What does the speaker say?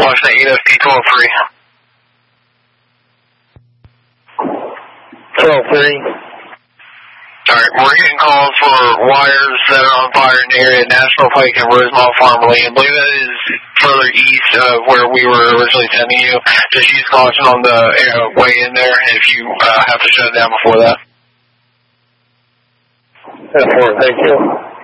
Washington 8FP 12-3. 12-3. Alright, we're getting calls for wires that are on fire in the area of National Pike and Rosemont Farmley. I believe that is further east of where we were originally sending you. Just use caution on the way in there if you have to shut it down before that. 10-4, thank you.